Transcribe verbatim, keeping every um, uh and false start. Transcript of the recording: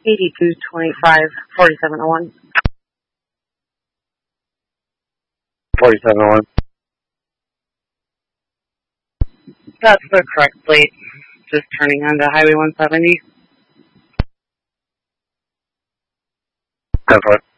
eighty-two twenty-five forty-seven oh one. forty-seven oh one. That's the correct plate. Just turning onto Highway one seventy. ten four.